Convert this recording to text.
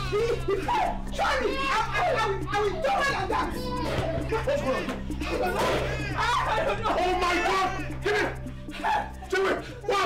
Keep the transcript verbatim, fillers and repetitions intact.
Charlie, I, I, I, I will do it like that. What's going on? I don't know. Oh my God! Give it! Do it! Why?